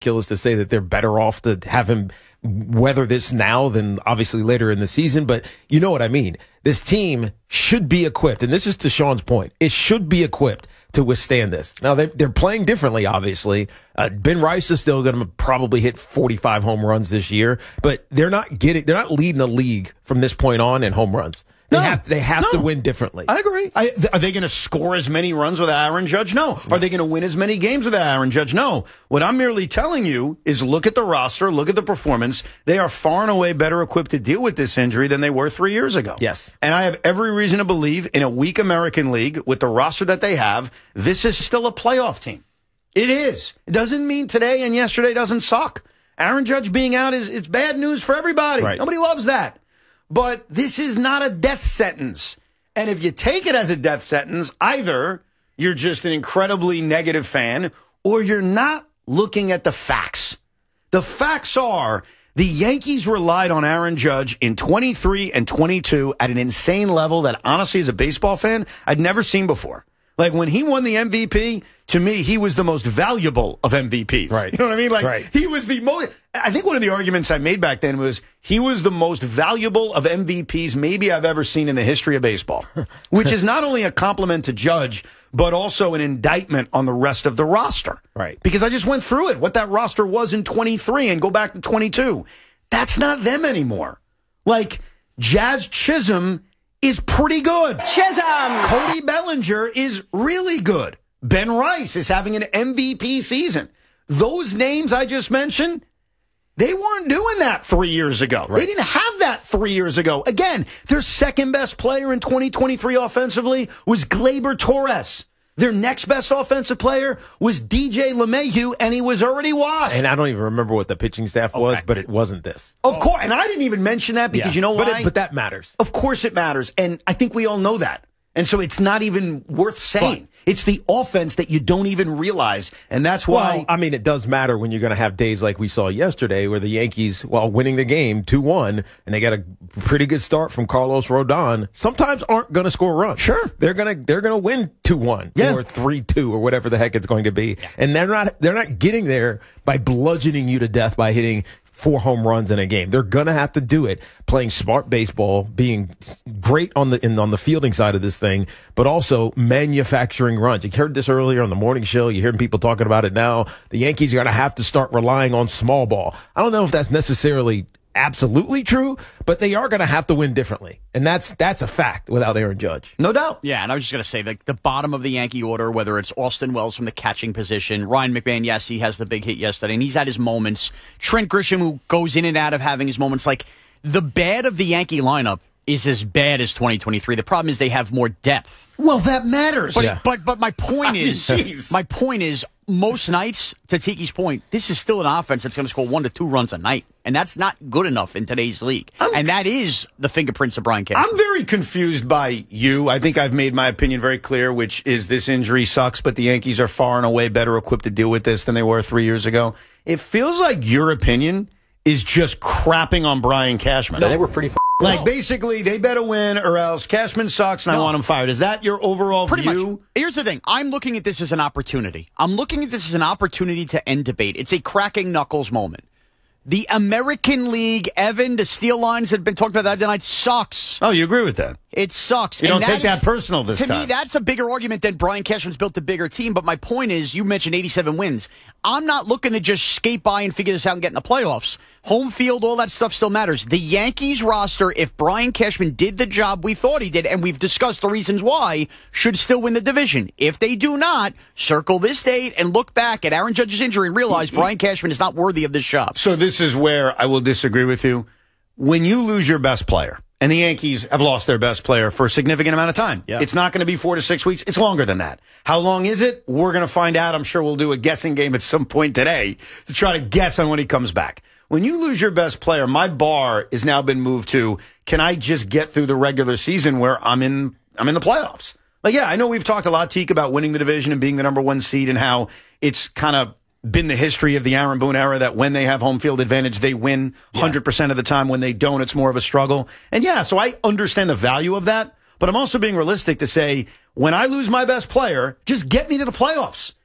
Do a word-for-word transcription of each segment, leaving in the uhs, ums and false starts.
ridiculous to say that they're better off to have him weather this now than obviously later in the season, but you know what I mean. This team should be equipped, and this is to Sean's point. It should be equipped to withstand this. Now, they, they're playing differently, obviously. Uh, Ben Rice is still going to probably hit forty-five home runs this year, but they're not getting, they're not leading the league from this point on in home runs. They No, have, they have no. to win differently. I agree. I, th- are they going to score as many runs with Aaron Judge? No. Are they going to win as many games with Aaron Judge? No. What I'm merely telling you is look at the roster, look at the performance. They are far and away better equipped to deal with this injury than they were three years ago. Yes. And I have every reason to believe in a weak American League with the roster that they have, this is still a playoff team. It is. It doesn't mean today and yesterday doesn't suck. Aaron Judge being out is it's bad news for everybody. Right. Nobody loves that. But this is not a death sentence. And if you take it as a death sentence, either you're just an incredibly negative fan or you're not looking at the facts. The facts are the Yankees relied on Aaron Judge in twenty-three and twenty-two at an insane level that honestly, as a baseball fan, I'd never seen before. Like when he won the M V P, to me, he was the most valuable of M V Ps. Right. You know what I mean? Like right. he was the most. I think one of the arguments I made back then was he was the most valuable of M V Ps maybe I've ever seen in the history of baseball, which is not only a compliment to Judge, but also an indictment on the rest of the roster. Right. Because I just went through it, what that roster was in twenty-three and go back to twenty-two. That's not them anymore. Like Jazz Chisholm is pretty good. Chisholm. Cody Bellinger is really good. Ben Rice is having an M V P season. Those names I just mentioned, they weren't doing that three years ago. Right. They didn't have that three years ago. Again, their second best player in twenty twenty-three offensively was Gleyber Torres. Their next best offensive player was D J LeMahieu, and he was already washed. And I don't even remember what the pitching staff was, Okay. but it wasn't this. Of course, and I didn't even mention that because Yeah. you know why? But, it, but that matters. Of course it matters, and I think we all know that. And so it's not even worth saying. It's the offense that you don't even realize, and that's why. Well, I mean, it does matter when you're going to have days like we saw yesterday where the Yankees, while winning the game two one, and they got a pretty good start from Carlos Rodon, sometimes aren't going to score runs. Sure. They're going to they're going to win two one Yeah. or three two or whatever the heck it's going to be. And they're not they're not getting there by bludgeoning you to death by hitting four home runs in a game. They're going to have to do it playing smart baseball, being great on the in, on the fielding side of this thing, but also manufacturing runs. You heard this earlier on the morning show. You're hearing people talking about it now. The Yankees are going to have to start relying on small ball. I don't know if that's necessarily absolutely true, but they are going to have to win differently. And that's that's a fact without Aaron Judge. No doubt. Yeah, and I was just going to say, like, the bottom of the Yankee order, whether it's Austin Wells from the catching position, Ryan McMahon, yes, he has the big hit yesterday, and he's had his moments. Trent Grisham, who goes in and out of having his moments. Like, the bad of the Yankee lineup is as bad as twenty twenty-three. The problem is they have more depth. Well, that matters. But Yeah. but but my point mean, is, jeez. my point is, most nights, to Tiki's point, this is still an offense that's going to score one to two runs a night, and that's not good enough in today's league. I'm- and that is the fingerprints of Brian Cashman. I'm very confused by you. I think I've made my opinion very clear, which is this injury sucks, but the Yankees are far and away better equipped to deal with this than they were three years ago. It feels like your opinion is just crapping on Brian Cashman. I think we're pretty f- Like, basically, they better win or else Cashman sucks and I No. want him fired. Is that your overall Pretty view? much. Here's the thing. I'm looking at this as an opportunity. I'm looking at this as an opportunity to end debate. It's a cracking knuckles moment. The American League, Evan, the steel lines that have been talked about that tonight sucks. Oh, you agree with that? It sucks. You And don't take is- that personal this to time. me, that's a bigger argument than Brian Cashman's built a bigger team. But my point is, you mentioned eighty-seven wins. I'm not looking to just skate by and figure this out and get in the playoffs. Home field, all that stuff still matters. The Yankees roster, if Brian Cashman did the job we thought he did, and we've discussed the reasons why, should still win the division. If they do not, circle this date and look back at Aaron Judge's injury and realize Brian Cashman is not worthy of this job. So this is where I will disagree with you. When you lose your best player, and the Yankees have lost their best player for a significant amount of time. Yeah. It's not going to be four to six weeks. It's longer than that. How long is it? We're going to find out. I'm sure we'll do a guessing game at some point today to try to guess on when he comes back. When you lose your best player, my bar has now been moved to, can I just get through the regular season where I'm in, I'm in the playoffs? Like, yeah, I know we've talked a lot, Teak, about winning the division and being the number one seed and how it's kind of been the history of the Aaron Boone era that when they have home field advantage, they win one hundred percent of the time. When they don't, it's more of a struggle. And yeah, so I understand the value of that, but I'm also being realistic to say, when I lose my best player, just get me to the playoffs.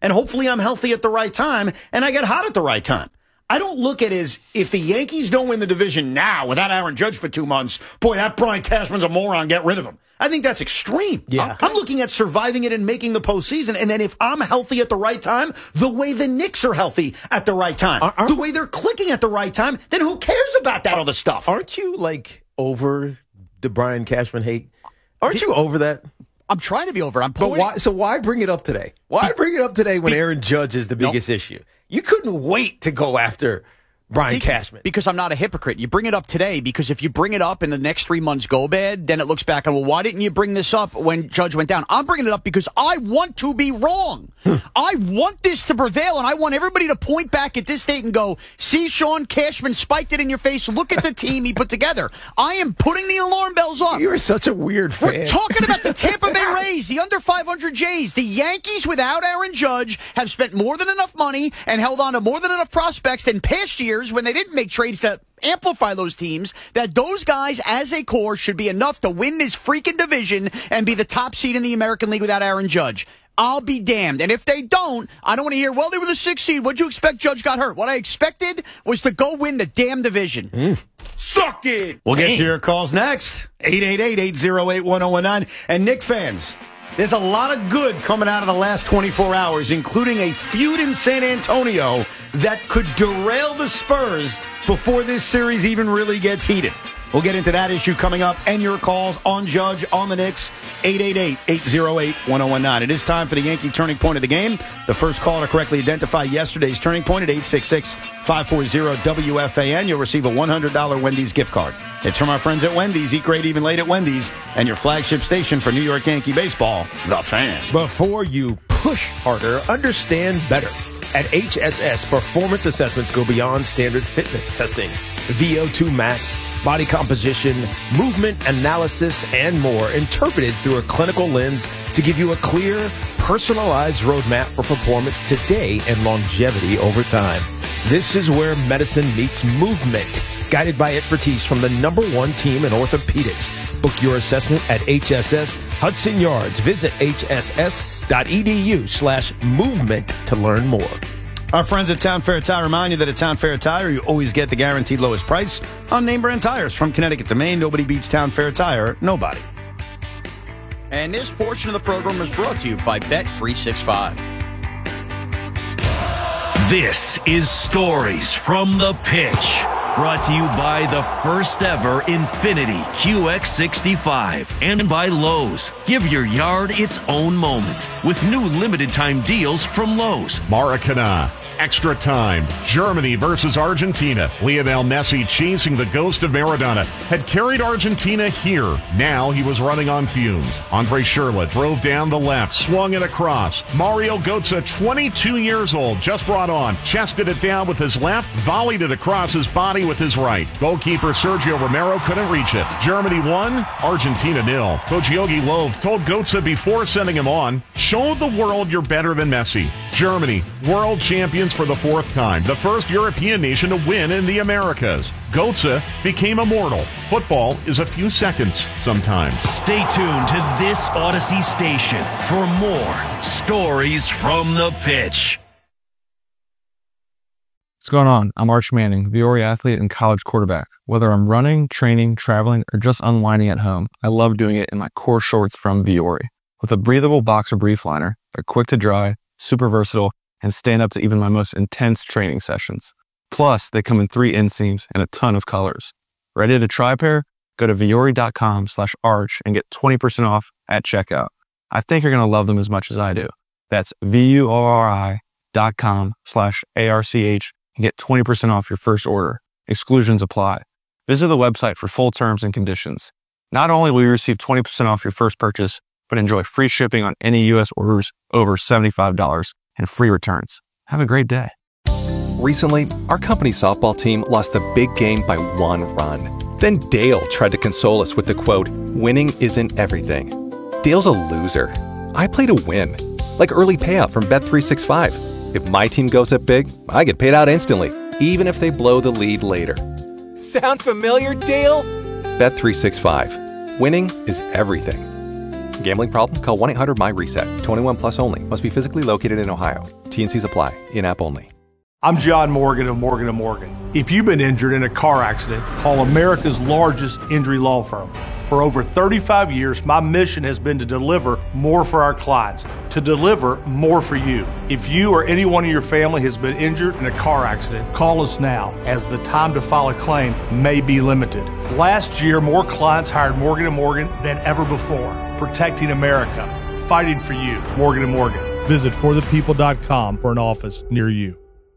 and hopefully I'm healthy at the right time, and I get hot at the right time. I don't look at it as if the Yankees don't win the division now without Aaron Judge for two months, boy, that Brian Cashman's a moron, get rid of him. I think that's extreme. Yeah. I'm looking at surviving it and making the postseason, and then if I'm healthy at the right time, the way the Knicks are healthy at the right time, are, are, the way they're clicking at the right time, then who cares about that other stuff? Aren't you, like, over the Brian Cashman hate? Aren't you over that? I'm trying to be over. I'm But pointing. why? So why bring it up today? Why bring it up today when Aaron Judge is the biggest nope. issue? You couldn't wait to go after Brian Cashman. Because I'm not a hypocrite. You bring it up today because if you bring it up and the next three months go bad, then it looks back and, well, why didn't you bring this up when Judge went down? I'm bringing it up because I want to be wrong. I want this to prevail, and I want everybody to point back at this date and go, see, Sean, Cashman spiked it in your face. Look at the team he put together. I am putting the alarm bells up. You're such a weird fan. We're talking about the Tampa Bay Rays, the under five hundred Jays. The Yankees, without Aaron Judge, have spent more than enough money and held on to more than enough prospects in past years when they didn't make trades to amplify those teams, that those guys as a core should be enough to win this freaking division and be the top seed in the American League without Aaron Judge. I'll be damned. And if they don't, I don't want to hear, well, they were the sixth seed. What'd you expect? Judge got hurt. What I expected was to go win the damn division. Mm. Suck it. We'll get to your calls next. eight eight eight, eight oh eight, one oh one nine. And Knick fans, there's a lot of good coming out of the last twenty-four hours, including a feud in San Antonio that could derail the Spurs before this series even really gets heated. We'll get into that issue coming up and your calls on Judge, on the Knicks, eight eight eight, eight oh eight, one oh one nine. It is time for the Yankee Turning Point of the game. The first caller to correctly identify yesterday's Turning Point at eight six six, five four zero, W F A N. You'll receive a one hundred dollars Wendy's gift card. It's from our friends at Wendy's. Eat great even late at Wendy's. And your flagship station for New York Yankee baseball, The Fan. Before you push harder, understand better. At H S S, performance assessments go beyond standard fitness testing. V O two max, body composition, movement analysis, and more, interpreted through a clinical lens to give you a clear, personalized roadmap for performance today and longevity over time. This is where medicine meets movement, guided by expertise from the number one team in orthopedics. Book your assessment at H S S Hudson Yards. Visit hss.edu slash movement to learn more. Our friends at Town Fair Tire remind you that at Town Fair Tire, you always get the guaranteed lowest price on name brand tires. From Connecticut to Maine, nobody beats Town Fair Tire. Nobody. And this portion of the program is brought to you by Bet three sixty-five. This is Stories from the Pitch. Brought to you by the first ever Infiniti Q X sixty-five and by Lowe's. Give your yard its own moment with new limited time deals from Lowe's. Maracana. Extra time. Germany versus Argentina. Lionel Messi, chasing the ghost of Maradona, had carried Argentina here. Now he was running on fumes. Andre Schürrle drove down the left, swung it across. Mario Götze, twenty-two years old, just brought on, chested it down with his left, volleyed it across his body with his right. Goalkeeper Sergio Romero couldn't reach it. Germany won, Argentina nil. Coach Yogi Löw told Götze before sending him on, show the world you're better than Messi. Germany, world champions for the fourth time, the first European nation to win in the Americas. Götze became immortal. Football is a few seconds sometimes. Stay tuned to this Odyssey station for more Stories from the Pitch. What's going on? I'm Arch Manning, Viore athlete and college quarterback. Whether I'm running, training, traveling, or just unwinding at home, I love doing it in my core shorts from Viore. With a breathable boxer brief liner, they're quick to dry, super versatile, and stand up to even my most intense training sessions. Plus, they come in three inseams and a ton of colors. Ready to try a pair? Go to Viore.com slash arch and get twenty percent off at checkout. I think you're going to love them as much as I do. That's V-U-O-R-I dot com slash A-R-C-H and get twenty percent off your first order. Exclusions apply. Visit the website for full terms and conditions. Not only will you receive twenty percent off your first purchase, but enjoy free shipping on any U S orders over seventy-five dollars and free returns. Have a great day. Recently, our company softball team lost a big game by one run. Then Dale tried to console us with the quote, winning isn't everything. Dale's a loser. I play to win. Like early payout from Bet three sixty-five. If my team goes up big, I get paid out instantly, even if they blow the lead later. Sound familiar, Dale? Bet three sixty-five. Winning is everything. Gambling problem? Call one eight hundred M Y reset. twenty-one plus only. Must be physically located in Ohio. T N Cs apply. In-app only. I'm John Morgan of Morgan and Morgan. If you've been injured in a car accident, call America's largest injury law firm. For over thirty-five years, my mission has been to deliver more for our clients, to deliver more for you. If you or anyone in your family has been injured in a car accident, call us now, as the time to file a claim may be limited. Last year, more clients hired Morgan and Morgan than ever before, protecting America, fighting for you. Morgan and Morgan. Visit for the people dot com for an office near you.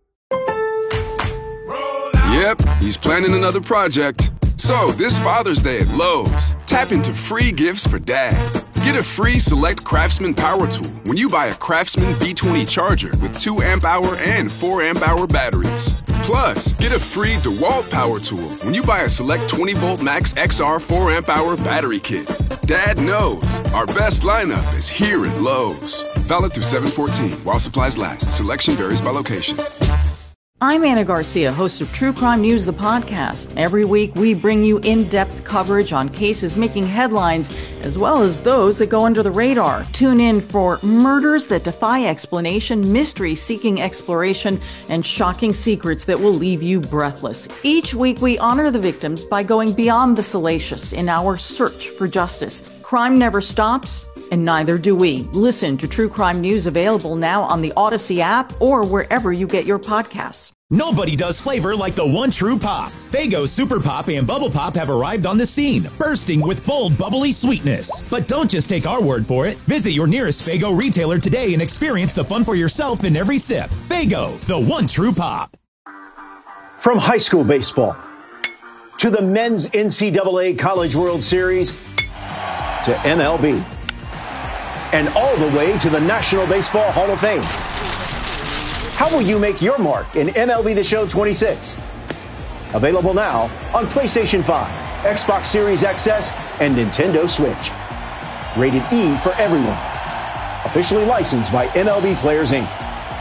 Yep, he's planning another project. So, this Father's Day at Lowe's, tap into free gifts for Dad. Get a free Select Craftsman power tool when you buy a Craftsman V twenty charger with two amp hour and four amp hour batteries. Plus, get a free DeWalt power tool when you buy a Select twenty volt Max X R four amp hour battery kit. Dad knows our best lineup is here at Lowe's. Valid through seven fourteen while supplies last. Selection varies by location. I'm Anna Garcia, host of True Crime News, the podcast. Every week, we bring you in-depth coverage on cases making headlines, as well as those that go under the radar. Tune in for murders that defy explanation, mysteries seeking exploration, and shocking secrets that will leave you breathless. Each week, we honor the victims by going beyond the salacious in our search for justice. Crime never stops, and neither do we. Listen to True Crime News, available now on the Odyssey app or wherever you get your podcasts. Nobody does flavor like the one true pop. Faygo Super Pop and Bubble Pop have arrived on the scene, bursting with bold, bubbly sweetness. But don't just take our word for it. Visit your nearest Faygo retailer today and experience the fun for yourself in every sip. Faygo, the one true pop. From high school baseball to the men's N C double A College World Series to M L B, and all the way to the National Baseball Hall of Fame. How will you make your mark in M L B The Show twenty-six? Available now on PlayStation five, Xbox Series X S, and Nintendo Switch. Rated E for everyone. Officially licensed by M L B Players, Incorporated.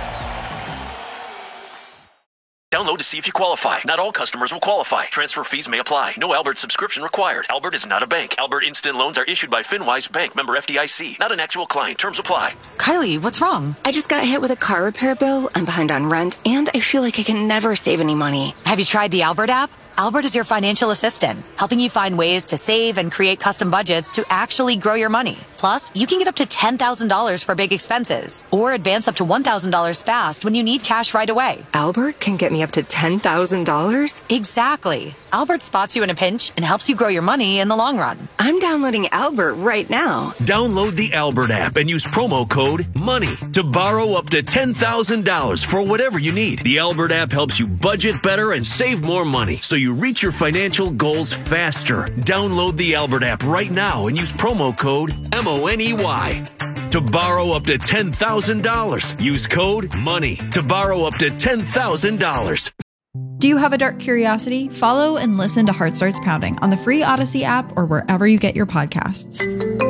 Download to see if you qualify. Not all customers will qualify. Transfer fees may apply. No Albert subscription required. Albert is not a bank. Albert Instant Loans are issued by FinWise Bank, member F D I C. Not an actual client. Terms apply. Kylie, what's wrong? I just got hit with a car repair bill. I'm behind on rent, and I feel like I can never save any money. Have you tried the Albert app? Albert is your financial assistant, helping you find ways to save and create custom budgets to actually grow your money. Plus, you can get up to ten thousand dollars for big expenses, or advance up to one thousand dollars fast when you need cash right away. Albert can get me up to ten thousand dollars? Exactly. Albert spots you in a pinch and helps you grow your money in the long run. I'm downloading Albert right now. Download the Albert app and use promo code MONEY to borrow up to ten thousand dollars for whatever you need. The Albert app helps you budget better and save more money, so you reach your financial goals faster. Download the Albert app right now and use promo code M O N E Y to borrow up to ten thousand dollars. Use code MONEY to borrow up to ten thousand dollars. Do you have a dark curiosity? Follow and listen to Heart Starts Pounding on the free Odyssey app or wherever you get your podcasts.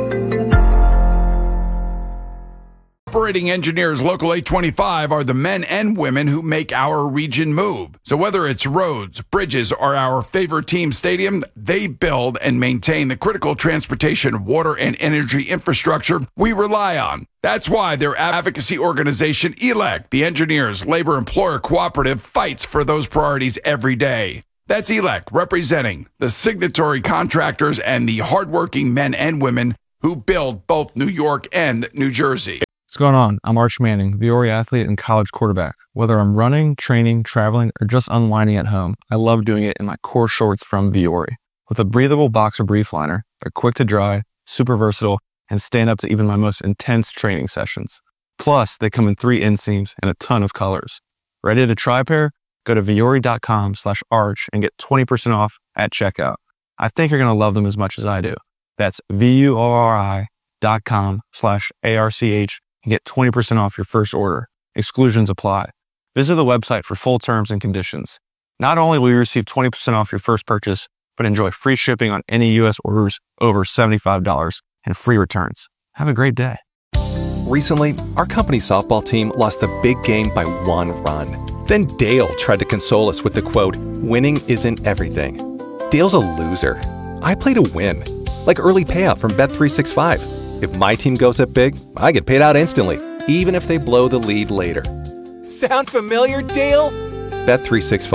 Operating engineers Local eight twenty-five are the men and women who make our region move. So whether it's roads, bridges, or our favorite team stadium, they build and maintain the critical transportation, water, and energy infrastructure we rely on. That's why their advocacy organization, E L E C, the Engineers Labor Employer Cooperative, fights for those priorities every day. That's E L E C representing the signatory contractors and the hardworking men and women who build both New York and New Jersey. What's going on? I'm Arch Manning, Viore athlete and college quarterback. Whether I'm running, training, traveling, or just unwinding at home, I love doing it in my core shorts from Viore. With a breathable boxer brief liner, they're quick to dry, super versatile, and stand up to even my most intense training sessions. Plus, they come in three inseams and a ton of colors. Ready to try a pair? Go to Viore.com slash arch and get twenty percent off at checkout. I think you're going to love them as much as I do. That's V-U-O-R-I dot com slash A-R-C-H and get twenty percent off your first order. Exclusions apply. Visit the website for full terms and conditions. Not only will you receive twenty percent off your first purchase, but enjoy free shipping on any U S orders over seventy-five dollars and free returns. Have a great day. Recently, our company softball team lost a big game by one run. Then Dale tried to console us with the quote, "Winning isn't everything." Dale's a loser. I play to win. Like early payout from Bet three sixty-five. If my team goes up big, I get paid out instantly, even if they blow the lead later. Sound familiar, Dale? Bet three sixty-five